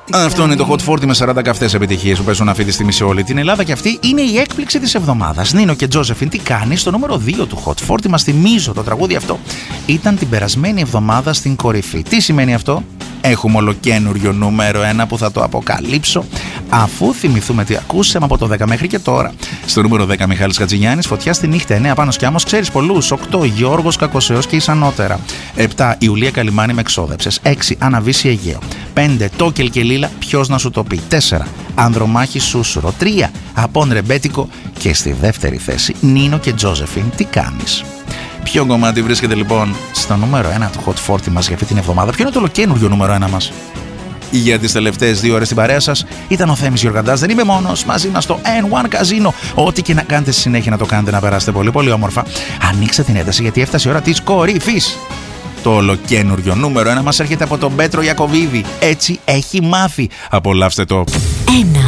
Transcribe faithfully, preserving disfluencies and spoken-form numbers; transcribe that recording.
Αυτό είναι το Hot σαράντα με σαράντα καυτές επιτυχίες που παίζουν αυτή τη στιγμή σε όλη την Ελλάδα και αυτή είναι η έκπληξη της εβδομάδας. Νίνο και Τζόζεφιν, τι κάνει στο νούμερο δύο του Hot σαράντα. Μας θυμίζω, το τραγούδι αυτό ήταν την περασμένη εβδομάδα στην κορυφή. Τι σημαίνει αυτό? Έχουμε ολοκένουργιο νούμερο ένα που θα το αποκαλύψω αφού θυμηθούμε τι ακούσαμε από το δέκα μέχρι και τώρα. Στο νούμερο δέκα Μιχάλης Χατζηγιάννης, Φωτιά στη νύχτα. εννέα Πάνος Κιάμος, ξέρεις πολλούς. οκτώ Γιώργος Κακοσεός και Ισανότερα. επτά Ιουλία Καλιμάνη, με εξόδεψες. έξι Αναβίση Αιγαίο. πέντε Τόκελ και Λίλα, ποιος να σου το πει. τέσσερα Ανδρομάχη Σούσουρο. τρία Απόν Ρεμπέτικο. Και στη δεύτερη θέση Νίνο και Τζόζεφιν, τι κάνεις. Ποιο κομμάτι βρίσκεται λοιπόν στο νούμερο ένα του Hot σαράντα μας για αυτή την εβδομάδα? Ποιο είναι το ολοκένουργιο νούμερο ένα μας? Για τις τελευταίες δύο ώρες στην παρέα σας ήταν ο Θέμης Γιοργαντάς. Δεν είμαι μόνος, μαζί μας στο εν βαν Casino. Ό,τι και να κάνετε στη συνέχεια να το κάνετε, να περάσετε πολύ πολύ όμορφα. Ανοίξτε την ένταση γιατί έφτασε η ώρα της κορυφής. Το ολοκένουργιο νούμερο ένα μας έρχεται από τον Πέτρο Ιακωβίδη. Έτσι έχει μάθει. Απολαύστε το. Ένα.